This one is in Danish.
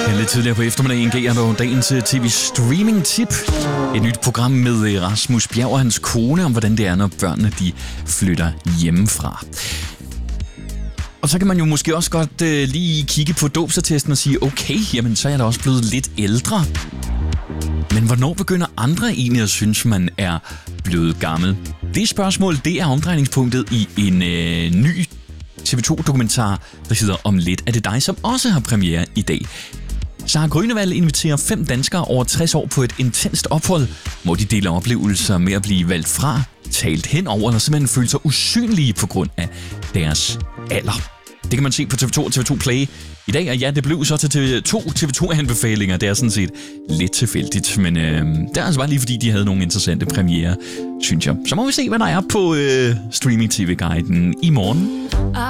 Lidt tidligere på eftermiddagen gav jeg dog dagens tv-streaming-tip. Et nyt program med Rasmus Bjerg og hans kone om, hvordan det er, når børnene de flytter hjemmefra. Og så kan man jo måske også godt lige kigge på dåbsattesten og sige, okay, jamen så er jeg da også blevet lidt ældre. Men hvornår begynder andre egentlig at synes, man er blevet gammel? Det spørgsmål, det er omdrejningspunktet i en ny TV2-dokumentar, der hedder Om lidt er det dig, som også har premiere i dag. Sara Grünewald inviterer 5 danskere over 60 år på et intenst ophold, hvor de deler oplevelser med at blive valgt fra, talt henover eller simpelthen føle sig usynlige på grund af deres alder. Det kan man se på TV2 og TV2 Play i dag, og ja, det blev så til TV2-anbefalinger. Det er sådan set lidt tilfældigt, men det er altså bare lige fordi, de havde nogle interessante premiere, synes jeg. Så må vi se, hvad der er på Streaming TV-guiden i morgen.